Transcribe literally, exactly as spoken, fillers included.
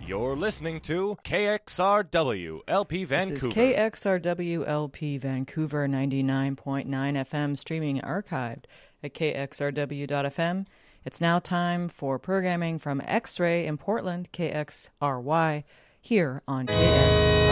You're listening to K X R W L P Vancouver. This is K X R W L P Vancouver ninety-nine point nine F M, streaming archived at K X R W dot F M. It's now time for programming from X-Ray in Portland, K X R Y, here on K X R W.